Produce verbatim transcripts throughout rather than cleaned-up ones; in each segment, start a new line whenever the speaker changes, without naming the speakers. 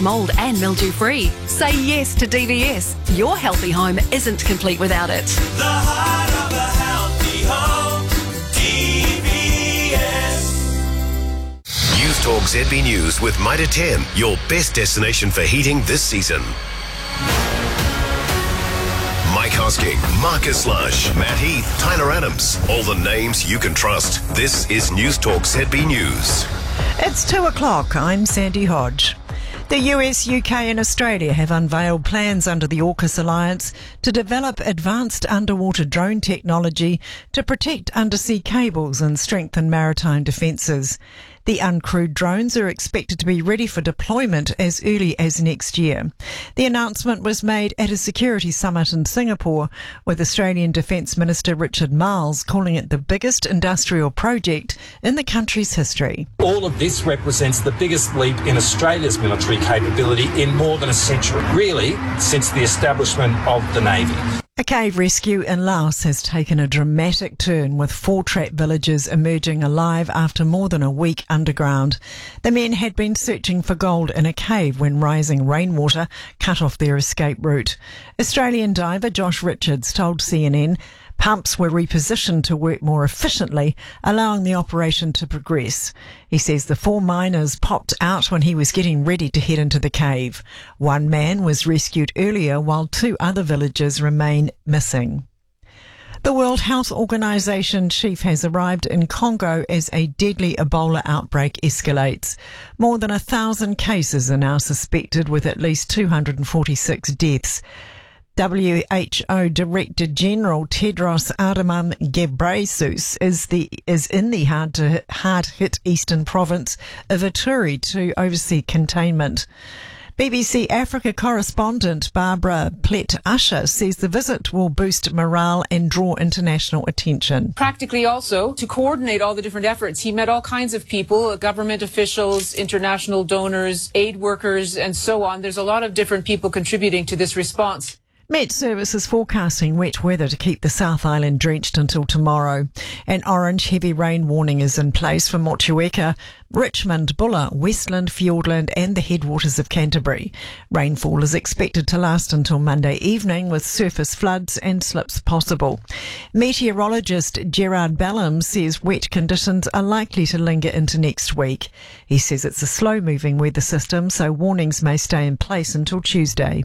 mould and mildew free. Say yes to D V S. Your healthy home isn't complete without it.
The heart of a healthy home, D V S.
News Talk Z B News with Mitre ten, your best destination for heating this season. Mike Hosking, Marcus Lush, Matt Heath, Tyler Adams. All the names you can trust. This is News Talk Z B News.
It's two o'clock. I'm Sandy Hodge. The U S, U K and Australia have unveiled plans under the AUKUS alliance to develop advanced underwater drone technology to protect undersea cables and strengthen maritime defences. The uncrewed drones are expected to be ready for deployment as early as next year. The announcement was made at a security summit in Singapore, with Australian Defence Minister Richard Marles calling it the biggest industrial project in the country's history.
All of this represents the biggest leap in Australia's military capability in more than a century, really since the establishment of the Navy.
A cave rescue in Laos has taken a dramatic turn, with four trapped villagers emerging alive after more than a week underground. The men had been searching for gold in a cave when rising rainwater cut off their escape route. Australian diver Josh Richards told C N N pumps were repositioned to work more efficiently, allowing the operation to progress. He says the four miners popped out when he was getting ready to head into the cave. One man was rescued earlier, while two other villagers remain missing. The World Health Organization chief has arrived in Congo as a deadly Ebola outbreak escalates. More than a thousand cases are now suspected, with at least two hundred forty-six deaths. W H O Director General Tedros Adhanom Ghebreyesus is the is in the hard to hard hit eastern province of Ituri to oversee containment. B B C Africa correspondent Barbara Plett-Usher says the visit will boost morale and draw international attention.
Practically also to coordinate all the different efforts. He met all kinds of people, government officials, international donors, aid workers, and so on. There's a lot of different people contributing to this response.
Met Service is forecasting wet weather to keep the South Island drenched until tomorrow. An orange heavy rain warning is in place for Motueka, Richmond, Buller, Westland, Fiordland and the headwaters of Canterbury. Rainfall is expected to last until Monday evening, with surface floods and slips possible. Meteorologist Gerard Ballum says wet conditions are likely to linger into next week. He says it's a slow-moving weather system, so warnings may stay in place until Tuesday.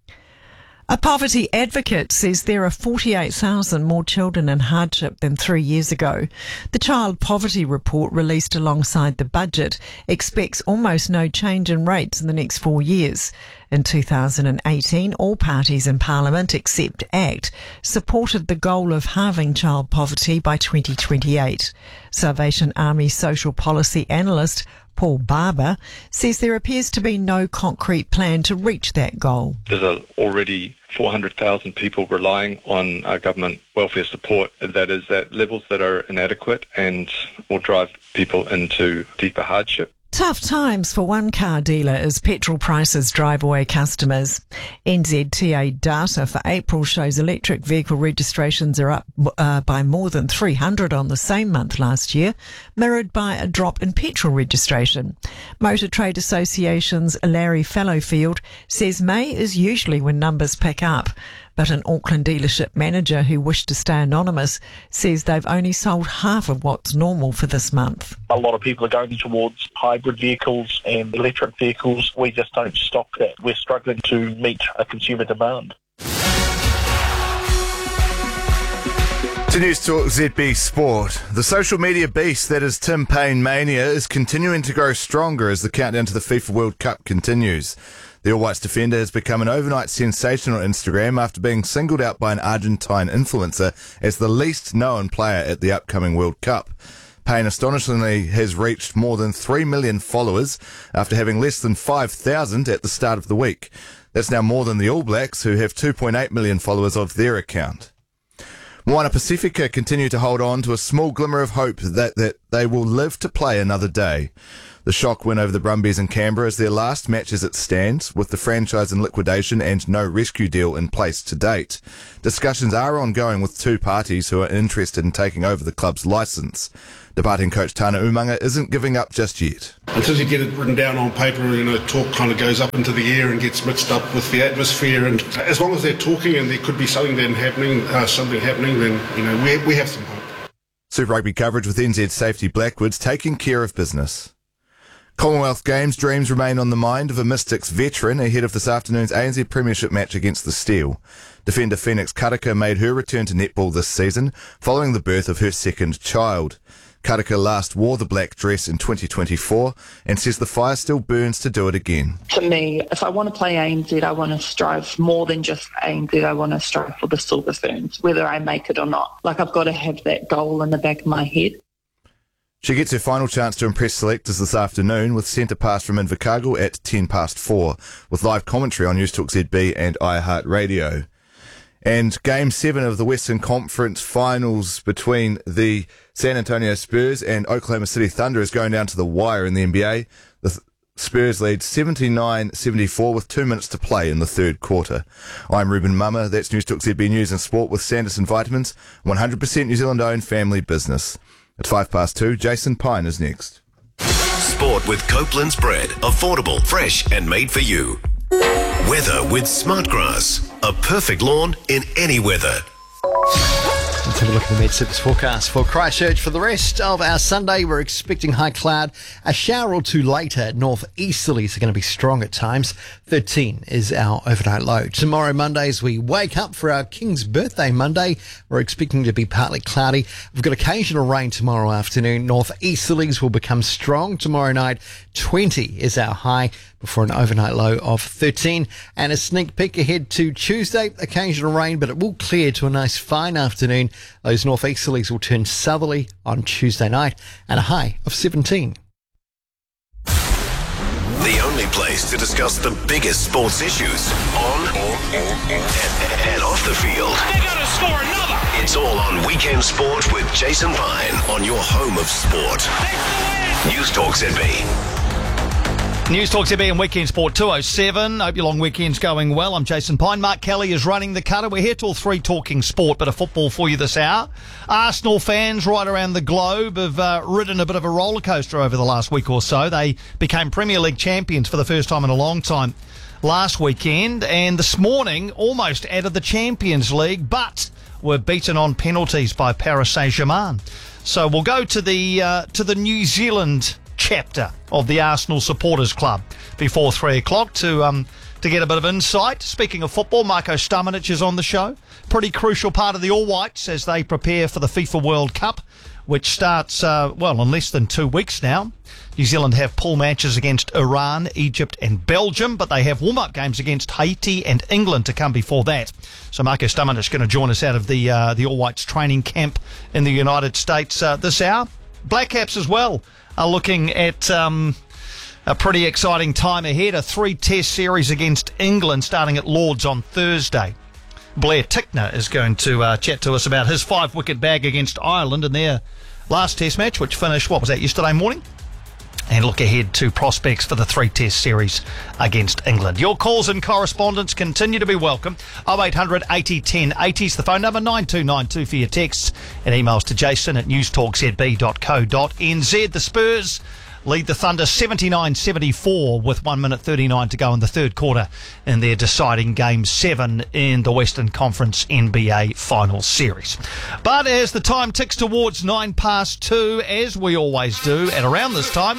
A poverty advocate says there are forty-eight thousand more children in hardship than three years ago. The Child Poverty Report, released alongside the budget, expects almost no change in rates in the next four years. In two thousand eighteen, all parties in Parliament, except ACT, supported the goal of halving child poverty by twenty twenty-eight. Salvation Army social policy analyst Paul Barber says there appears to be no concrete plan to reach that goal.
There's already four hundred thousand people relying on uh, government welfare support that is at levels that are inadequate and will drive people into deeper hardship.
Tough times for one car dealer as petrol prices drive away customers. N Z T A data for April shows electric vehicle registrations are up uh, by more than three hundred on the same month last year, mirrored by a drop in petrol registration. Motor Trade Association's Larry Fallowfield says May is usually when numbers pick up, but an Auckland dealership manager who wished to stay anonymous says they've only sold half of what's normal for this month.
A lot of people are going towards hybrid vehicles and electric vehicles. We just don't stock that. We're struggling to meet a consumer demand.
To News Talk Z B Sport. The social media beast that is Tim Payne mania is continuing to grow stronger as the countdown to the FIFA World Cup continues. The All Whites defender has become an overnight sensation on Instagram after being singled out by an Argentine influencer as the least known player at the upcoming World Cup. Payne astonishingly has reached more than three million followers after having less than five thousand at the start of the week. That's now more than the All Blacks, who have two point eight million followers of their account. Moana Pacifica continue to hold on to a small glimmer of hope that, that they will live to play another day. The shock win over the Brumbies in Canberra is their last match as it stands, with the franchise in liquidation and no rescue deal in place to date. Discussions are ongoing with two parties who are interested in taking over the club's licence. Departing coach Tana Umaga isn't giving up just yet.
Until you get it written down on paper, you know, talk kind of goes up into the air and gets mixed up with the atmosphere. And as long as they're talking and there could be something then happening, uh, something happening, then you know we we have some hope.
Super Rugby coverage with N Z Safety Blackwoods taking care of business. Commonwealth Games dreams remain on the mind of a Mystics veteran ahead of this afternoon's A N Z Premiership match against the Steel. Defender Phoenix Karaka made her return to netball this season following the birth of her second child. Karaka last wore the black dress in twenty twenty-four and says the fire still burns to do it again.
For me, if I want to play A N Z, I want to strive more than just A N Z. I want to strive for the Silver Ferns, whether I make it or not. Like, I've got to have that goal in the back of my head.
She gets her final chance to impress selectors this afternoon with centre pass from Invercargill at ten past four, with live commentary on News Talk Z B and iHeartRadio. And Game seven of the Western Conference Finals between the San Antonio Spurs and Oklahoma City Thunder is going down to the wire in the N B A. The th- Spurs lead seventy-nine seventy-four with two minutes to play in the third quarter. I'm Ruben Mummer. That's News Talk Z B News and Sport with Sanderson Vitamins, one hundred percent New Zealand-owned family business. At five past two, Jason Pine is next.
Sport with Copeland's bread. Affordable, fresh and made for you. Weather with Smartgrass. A perfect lawn in any weather.
Let's have a look at the Met-Service forecast for Christchurch. For the rest of our Sunday, we're expecting high cloud. A shower or two later. Northeasterlies are going to be strong at times. thirteen is our overnight low. Tomorrow, Monday, as we wake up for our King's birthday Monday, we're expecting to be partly cloudy. We've got occasional rain tomorrow afternoon. Northeasterlies will become strong tomorrow night. twenty is our high before an overnight low of thirteen. And a sneak peek ahead to Tuesday. Occasional rain, but it will clear to a nice fine afternoon. Those northeasterlies will turn southerly on Tuesday night and a high of seventeen.
The only place to discuss the biggest sports issues on and, and off the field.
They're going to score another.
It's all on Weekend Sport with Jason Pine on your home of sport. News Talk Z B.
News Talk Z B and Weekend Sport two oh seven. Hope your long weekend's going well. I'm Jason Pine. Mark Kelly is running the cutter. We're here till three talking sport, bit of football for you this hour. Arsenal fans right around the globe have uh, ridden a bit of a roller coaster over the last week or so. They became Premier League champions for the first time in a long time last weekend, and this morning almost out of the Champions League, but were beaten on penalties by Paris Saint-Germain. So we'll go to the uh, to the New Zealand chapter of the Arsenal Supporters Club before three o'clock to um to get a bit of insight. Speaking of football, Marko Stamanic is on the show. Pretty crucial part of the All Whites as they prepare for the FIFA World Cup, which starts, uh, well, in less than two weeks now. New Zealand have pool matches against Iran, Egypt and Belgium, but they have warm-up games against Haiti and England to come before that. So Marko Stamanic is going to join us out of the uh, the All Whites training camp in the United States uh, this hour. Black Caps as well are looking at um, a pretty exciting time ahead. A three-test series against England starting at Lords on Thursday. Blair Tickner is going to uh, chat to us about his five-wicket bag against Ireland in their last test match, which finished, what was that, yesterday morning? And look ahead to prospects for the three-test series against England. Your calls and correspondence continue to be welcome. oh eight hundred eighty ten eighty is the phone number, nine two nine two for your texts, and emails to jason at newstalk z b dot co dot n z. The Spurs lead the Thunder seventy-nine seventy-four with one minute thirty-nine to go in the third quarter in their deciding Game seven in the Western Conference N B A Finals Series. But as the time ticks towards nine past two, as we always do at around this time,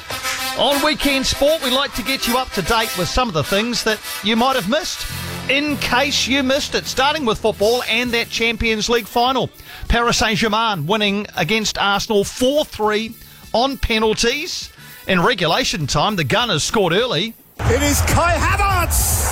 on Weekend Sport, we like to get you up to date with some of the things that you might have missed. In case you missed it, starting with football and that Champions League final. Paris Saint-Germain winning against Arsenal four three on penalties. In regulation time, the Gunners scored early.
It is Kai Havertz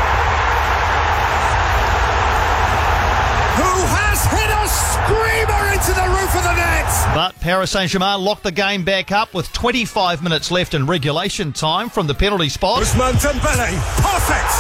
who has hit a screamer into the roof of the net.
But Paris Saint-Germain locked the game back up with twenty-five minutes left in regulation time from the penalty spot.
Ousmane Dembele, perfect.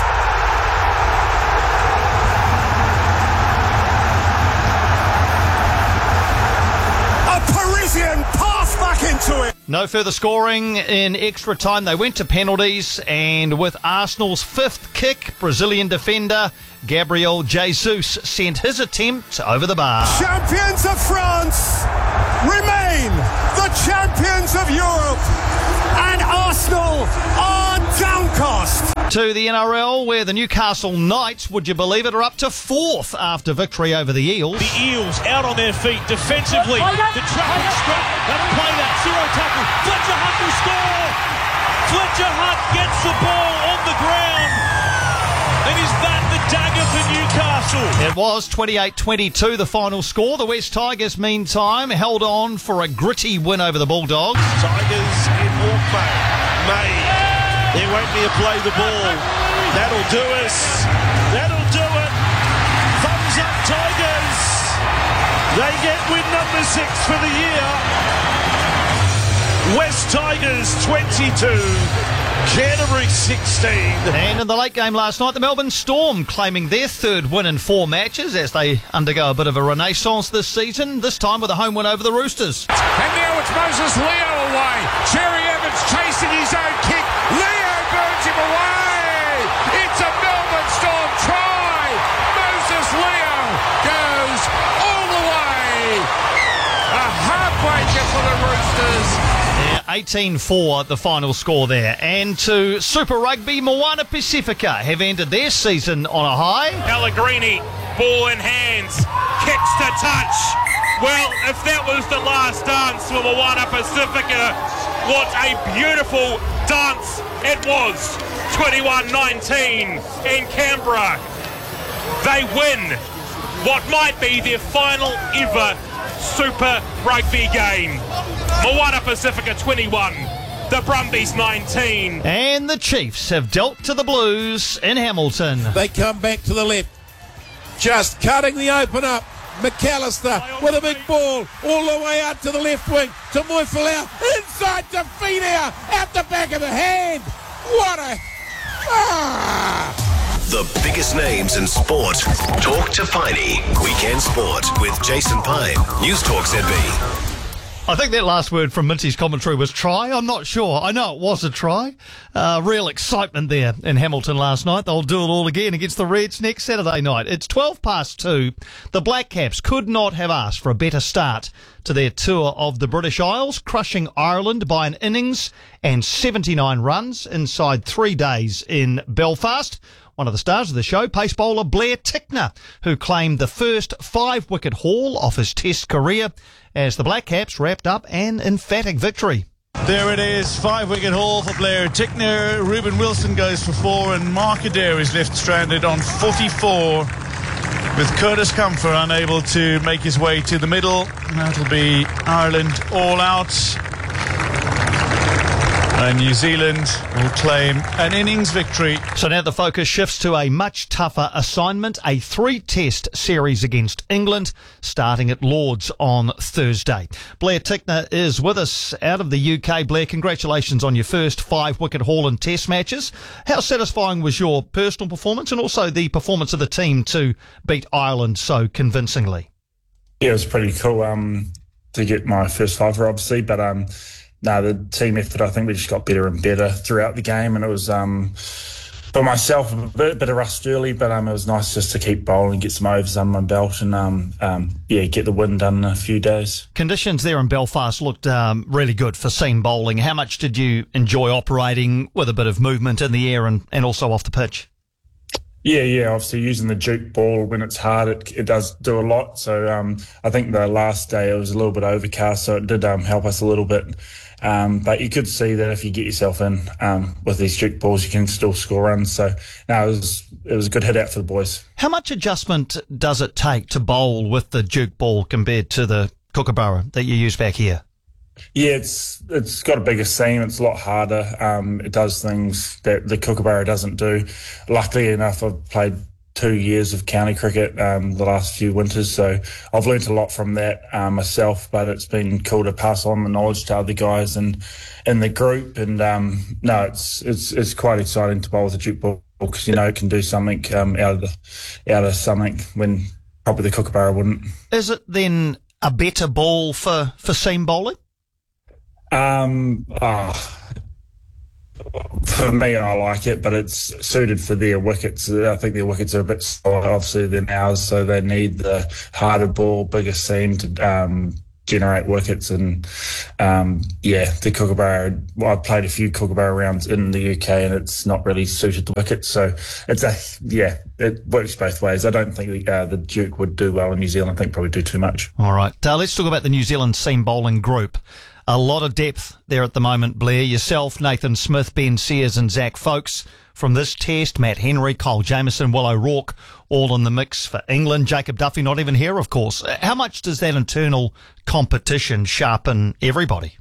A Parisian pass back into it.
No further scoring in extra time. They went to penalties, and with Arsenal's fifth kick, Brazilian defender Gabriel Jesus sent his attempt over the bar.
Champions of France remain the champions of Europe, and Arsenal are downcast.
To the N R L, where the Newcastle Knights, would you believe it, are up to fourth after victory over the Eels.
The Eels out on their feet defensively. The trapping strap. That'll play that. Zero tackle. Fletcher Hunt will score. Fletcher Hunt gets the ball on the ground. And is that the dagger for Newcastle?
It was twenty-eight twenty-two, the final score. The West Tigers, meantime, held on for a gritty win over the Bulldogs.
Tigers in walk mode. May. There won't be a play the ball. That'll do us. That'll do it. Thumbs up, Tigers. They get win number six for the year. West Tigers twenty-two, Canterbury sixteen.
And in the late game last night, the Melbourne Storm claiming their third win in four matches as they undergo a bit of a renaissance this season, this time with a home win over the Roosters.
And now it's Moses Leo away. Cherry Evans chasing his own kick. Leo burns him away. It's a Melbourne Storm try. Moses Leo goes all the way. A heartbreaker for the Roosters.
eighteen four, the final score there. And to Super Rugby, Moana Pacifica have ended their season on a high.
Pellegrini, ball in hands, kicks to touch. Well, if that was the last dance for Moana Pacifica, what a beautiful dance it was. twenty-one nineteen in Canberra. They win what might be their final ever Super Rugby game. Moana Pacifica twenty-one, the Brumbies nineteen.
And the Chiefs have dealt to the Blues in Hamilton.
They come back to the left, just cutting the open up. McAllister with a big ball all the way out to the left wing to Moifalau, inside to Finau, out the back of the hand. What a... Ah!
The biggest names in sport. Talk to Piney. Weekend Sport with Jason Pine. News Talk Z B.
I think that last word from Minty's commentary was try. I'm not sure. I know it was a try. Uh, real excitement there in Hamilton last night. They'll do it all again against the Reds next Saturday night. It's twelve past two. The Black Caps could not have asked for a better start to their tour of the British Isles, crushing Ireland by an innings and seventy-nine runs inside three days in Belfast. One of the stars of the show, pace bowler Blair Tickner, who claimed the first five-wicket haul of his Test career as the Black Caps wrapped up an emphatic victory.
There it is, five-wicket haul for Blair Tickner. Ruben Wilson goes for four, and Mark Adair is left stranded on forty-four, with Curtis Comfer unable to make his way to the middle. That'll be Ireland all out. And New Zealand will claim an innings victory.
So now the focus shifts to a much tougher assignment, a three-test series against England, starting at Lord's on Thursday. Blair Tickner is with us out of the U K. Blair, congratulations on your first five-wicket haul in test matches. How satisfying was your personal performance and also the performance of the team to beat Ireland so convincingly?
Yeah, it was pretty cool um, to get my first fiver, obviously, but... Um, No, the team effort, I think we just got better and better throughout the game, and it was, um, for myself, a bit, bit of rust early, but um, it was nice just to keep bowling, get some overs under my belt, and um, um, yeah, get the win done in a few days.
Conditions there in Belfast looked um, really good for seam bowling. How much did you enjoy operating with a bit of movement in the air and, and also off the pitch?
Yeah, yeah, obviously using the Duke ball when it's hard, it, it does do a lot. So um, I think the last day it was a little bit overcast, so it did um, help us a little bit. Um, but you could see that if you get yourself in um, with these Duke balls, you can still score runs. So no, it was it was a good hit out for the boys.
How much adjustment does it take to bowl with the Duke ball compared to the Kookaburra that you use back here?
Yeah, it's it's got a bigger seam. It's a lot harder. Um, it does things that the Kookaburra doesn't do. Luckily enough, I've played two years of county cricket um, the last few winters, so I've learnt a lot from that um, myself, but it's been cool to pass on the knowledge to other guys and in the group. And um, no, it's it's it's quite exciting to bowl with a Duke ball because you know it can do something um, out of the out of something when probably the Kookaburra wouldn't.
Is it then a better ball for, for seam bowling?
Um, oh, for me, I like it, but it's suited for their wickets. I think their wickets are a bit slower, obviously, than ours, so they need the harder ball, bigger seam to um, generate wickets. And um, yeah, the Kookaburra, well, I've played a few Kookaburra rounds in the U K, and it's not really suited the wickets. So it's a yeah, it works both ways. I don't think uh, the Duke would do well in New Zealand. I think probably do too much.
All right, uh, let's talk about the New Zealand seam bowling group. A lot of depth there at the moment, Blair. Yourself, Nathan Smith, Ben Sears and Zach Folkes from this test. Matt Henry, Kyle Jamieson, Will O'Rourke, all in the mix for England. Jacob Duffy not even here, of course. How much does that internal competition sharpen everybody?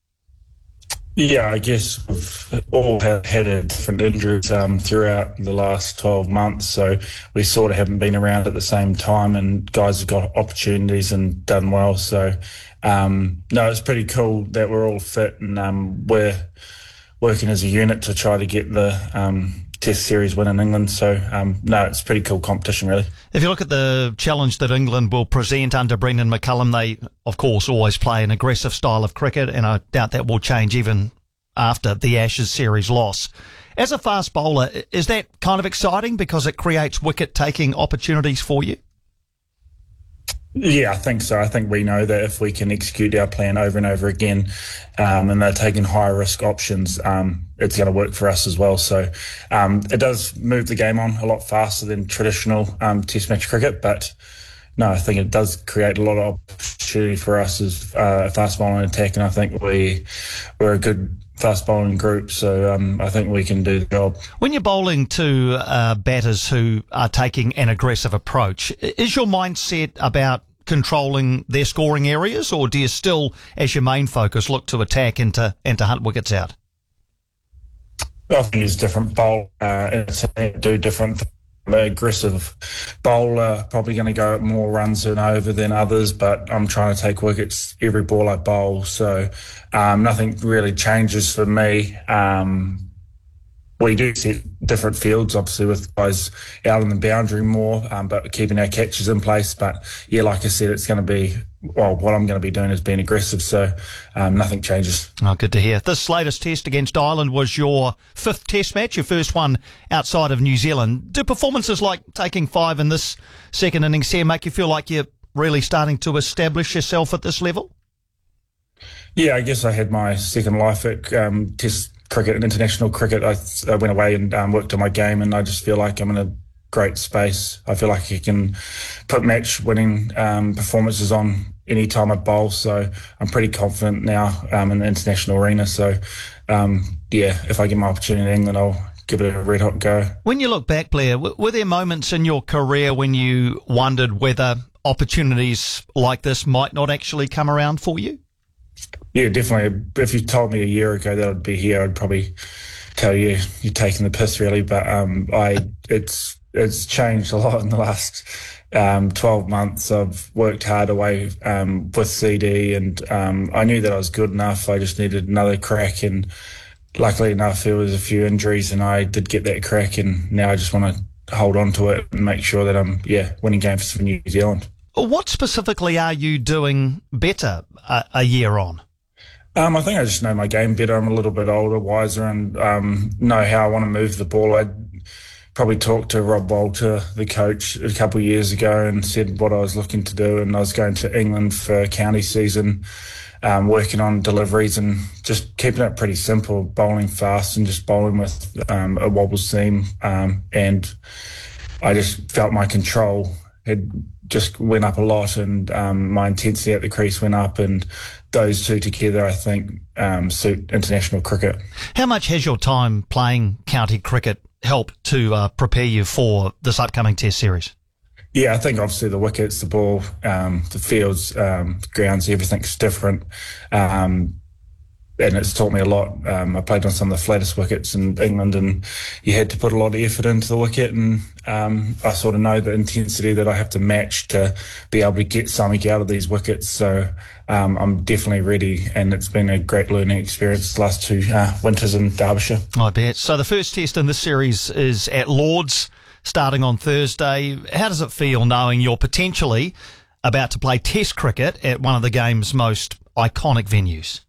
Yeah, I guess we've all had, had different injuries um, throughout the last twelve months, so we sort of haven't been around at the same time, and guys have got opportunities and done well. So, um, no, it's pretty cool that we're all fit, and um, we're working as a unit to try to get the um, Test series win in England. So, um, no, it's pretty cool competition, really.
If you look at the challenge that England will present under Brendan McCullum, they, of course, always play an aggressive style of cricket, and I doubt that will change even after the Ashes series loss. As a fast bowler, is that kind of exciting because it creates wicket-taking opportunities for you?
Yeah, I think so. I think we know that if we can execute our plan over and over again, um, and they're taking high risk options, um, it's going to work for us as well. So um, it does move the game on a lot faster than traditional um, Test match cricket, but no, I think it does create a lot of opportunity for us as uh, a fast bowling attack, and I think we we're a good fast bowling group, so um, I think we can do the job.
When you're bowling to uh, batters who are taking an aggressive approach, is your mindset about controlling their scoring areas, or do you still, as your main focus, look to attack and to, and to hunt wickets out?
I think it's different bowl, uh, do different things. Aggressive bowler, probably going to go at more runs and over than others, but I'm trying to take wickets every ball I bowl, so um, nothing really changes for me. Um, we do set different fields, obviously, with guys out on the boundary more, um, but keeping our catches in place. But yeah, like I said, it's going to be, well, what I'm going to be doing is being aggressive, so um, nothing changes.
Oh, good to hear. This latest test against Ireland was your fifth test match, your first one outside of New Zealand. Do performances like taking five in this second innings here make you feel like you're really starting to establish yourself at this level?
Yeah, I guess I had my second life at um, test cricket and international cricket. I, I went away and um, worked on my game, and I just feel like I'm in a great space. I feel like I can put match winning um, performances on any time I bowl, so I'm pretty confident now um, in the international arena. So um, yeah, if I get my opportunity in England, I'll give it a red hot go.
When you look back, Blair, were there moments in your career when you wondered whether opportunities like this might not actually come around for you?
Yeah, definitely. If you told me a year ago that I'd be here, I'd probably tell you you're taking the piss, really. But um, I, it's it's changed a lot in the last um, twelve months. I've worked hard away um, with C D, and um, I knew that I was good enough. I just needed another crack, and luckily enough, there was a few injuries, and I did get that crack. And now I just want to hold on to it and make sure that I'm yeah winning games for New Zealand.
What specifically are you doing better a, a year on?
Um, I think I just know my game better. I'm a little bit older, wiser, and um, know how I want to move the ball. I probably talked to Rob Walter, the coach, a couple of years ago, and said what I was looking to do. And I was going to England for county season, um, working on deliveries and just keeping it pretty simple, bowling fast and just bowling with um, a wobble seam. Um, and I just felt my control had just went up a lot, and um, my intensity at the crease went up, and those two together, I think, um, suit international cricket.
How much has your time playing county cricket helped to uh, prepare you for this upcoming Test series?
Yeah, I think obviously the wickets, the ball, um, the fields, um, the grounds, everything's different. Um, and it's taught me a lot. Um, I played on some of the flattest wickets in England, and you had to put a lot of effort into the wicket, and um, I sort of know the intensity that I have to match to be able to get something out of these wickets. So um, I'm definitely ready, and it's been a great learning experience the last two uh, winters in Derbyshire.
I bet. So the first test in this series is at Lord's, starting on Thursday. How does it feel knowing you're potentially about to play Test cricket at one of the game's most iconic venues?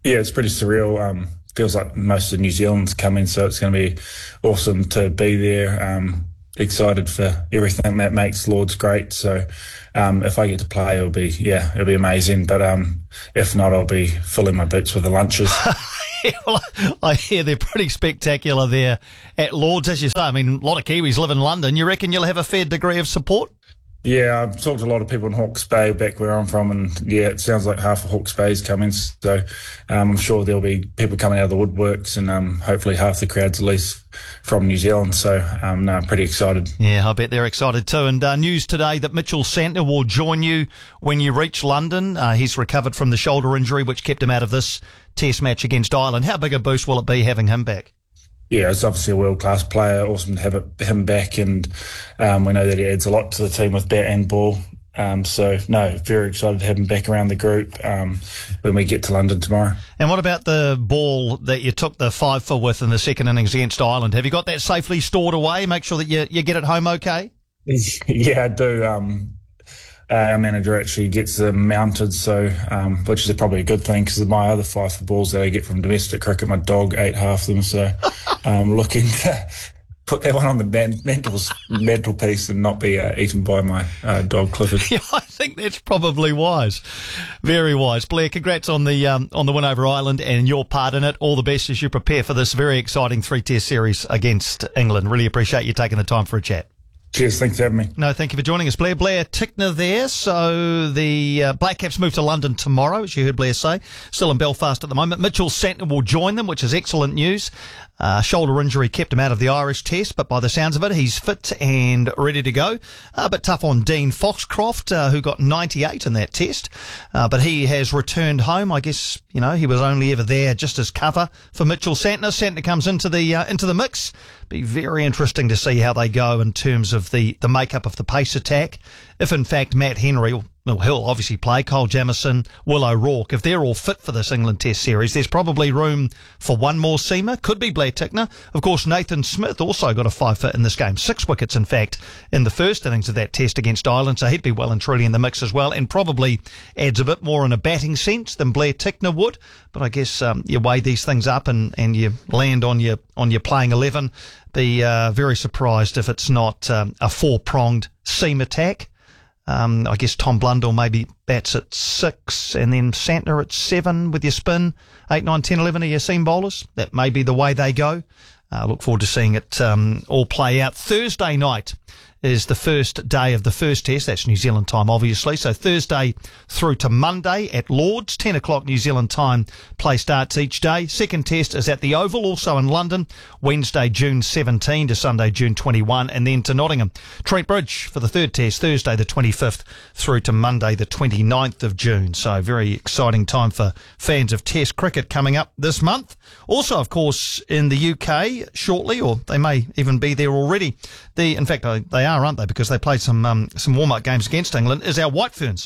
Yeah, it's pretty surreal. Um, feels like most of New Zealand's coming, so it's going to be awesome to be there. Um, excited for everything that makes Lords great. So um, if I get to play, it'll be, yeah, it'll be amazing. But um, if not, I'll be filling my boots with the lunches.
Yeah, well, I hear they're pretty spectacular there at Lords, as you say. I mean, a lot of Kiwis live in London. You reckon you'll have a fair degree of support?
Yeah, I've talked to a lot of people in Hawke's Bay, back where I'm from, and yeah, it sounds like half of Hawke's Bay is coming. So um, I'm sure there'll be people coming out of the woodworks, and um, hopefully half the crowd's at least from New Zealand. So um, no, I'm pretty excited.
Yeah, I bet they're excited too. And uh, news today that Mitchell Santner will join you when you reach London. Uh, he's recovered from the shoulder injury, which kept him out of this Test match against Ireland. How big a boost will it be having him back?
Yeah, it's obviously a world-class player. Awesome to have it, him back, and um, we know that he adds a lot to the team with bat and ball. Um, so, no, very excited to have him back around the group um, when we get to London tomorrow.
And what about the ball that you took the five for with in the second innings against Ireland? Have you got that safely stored away? Make sure that you, you get it home okay?
Yeah, I do. Um, uh, our manager actually gets them mounted, so um, which is probably a good thing, because my other five for balls that I get from domestic cricket, my dog ate half of them, so I'm looking to put that one on the man- mental, mental piece and not be uh, eaten by my uh, dog Clifford.
Yeah, I think that's probably wise. Very wise. Blair, congrats on the um, on the win over Ireland and your part in it. All the best as you prepare for this very exciting three-test series against England. Really appreciate you taking the time for a chat.
Cheers, thanks for having me.
No, thank you for joining us, Blair. Blair Tickner there. So the uh, Black Caps move to London tomorrow, as you heard Blair say. Still in Belfast at the moment. Mitchell Santner will join them, which is excellent news. Uh, shoulder injury kept him out of the Irish Test, but by the sounds of it, he's fit and ready to go. Uh, but tough on Dean Foxcroft, uh, who got ninety-eight in that Test. Uh, but he has returned home. I guess, you know, he was only ever there just as cover for Mitchell Santner. Santner comes into the uh, into the mix. Be very interesting to see how they go in terms of the, the makeup of the pace attack. If, in fact, Matt Henry, well, he'll obviously play, Kyle Jamieson, Will O'Rourke, if they're all fit for this England Test series, there's probably room for one more seamer. Could be Blair Tickner. Of course, Nathan Smith also got a five fit in this game. Six wickets, in fact, in the first innings of that Test against Ireland, so he'd be well and truly in the mix as well, and probably adds a bit more in a batting sense than Blair Tickner would. But I guess um, you weigh these things up and, and you land on your on your playing eleven. Be uh, very surprised if it's not um, a four-pronged seam attack. Um, I guess Tom Blundell maybe bats at six, and then Santner at seven with your spin. Eight, nine, ten, eleven are your seam bowlers. That may be the way they go. I uh, look forward to seeing it um, all play out. Thursday night is the first day of the first Test. That's New Zealand time, obviously. So Thursday through to Monday at Lords, ten o'clock New Zealand time. Play starts each day. Second Test is at the Oval, also in London, Wednesday, June seventeenth to Sunday, June twenty-first, and then to Nottingham. Trent Bridge for the third Test, Thursday the twenty-fifth through to Monday the twenty-ninth of June. So very exciting time for fans of Test cricket coming up this month. Also, of course, in the U K shortly, or they may even be there already. The, in fact, they are, aren't they? Because they played some um, some warm-up games against England, is our White Ferns,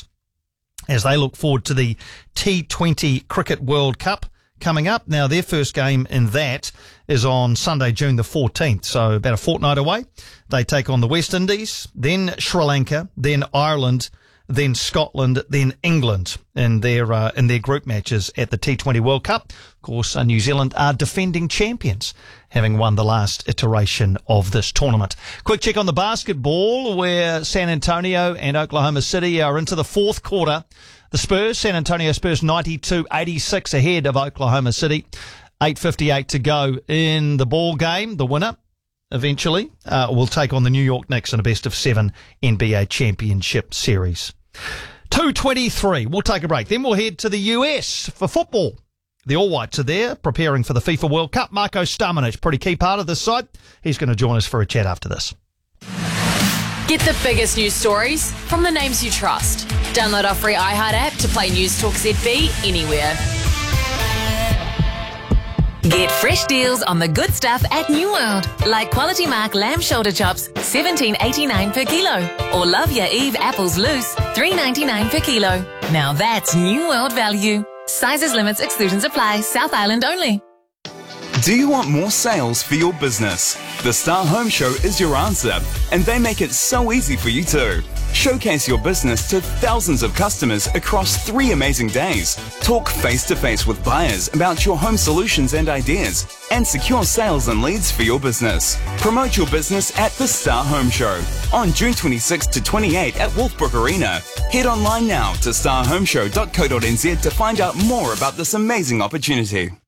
as they look forward to the T twenty Cricket World Cup coming up. Now, their first game in that is on Sunday, June the fourteenth, so about a fortnight away. They take on the West Indies, then Sri Lanka, then Ireland, then Scotland, then England in their uh, in their group matches at the T twenty World Cup. Of course, uh, New Zealand are defending champions, having won the last iteration of this tournament. Quick check on the basketball, where San Antonio and Oklahoma City are into the fourth quarter. The Spurs, San Antonio Spurs ninety-two eighty-six ahead of Oklahoma City. eight fifty-eight to go in the ball game. The winner eventually uh, will take on the New York Knicks in a best of seven N B A championship series. two twenty-three. We'll take a break. Then we'll head to the U S for football. The All Whites are there preparing for the FIFA World Cup. Marko Stamanic, pretty key part of this side. He's going to join us for a chat after this.
Get the biggest news stories from the names you trust. Download our free iHeart app to play News Talk Z B anywhere.
Get fresh deals on the good stuff at New World, like Quality Mark lamb shoulder chops, seventeen eighty-nine per kilo, or Love Ya Eve apples loose, three ninety-nine per kilo. Now that's New World value. Sizes, limits, exclusions apply. South Island only.
Do you want more sales for your business? The Star Home Show is your answer, and they make it so easy for you too. Showcase your business to thousands of customers across three amazing days. Talk face-to-face with buyers about your home solutions and ideas, and secure sales and leads for your business. Promote your business at the Star Home Show on June twenty-sixth to twenty-eighth at Wolfbrook Arena. Head online now to star home show dot co dot n z to find out more about this amazing opportunity.